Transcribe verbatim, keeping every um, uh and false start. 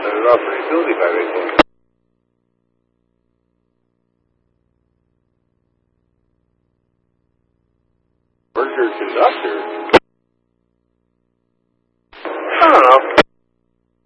There's our utility by right there. Merger conductor.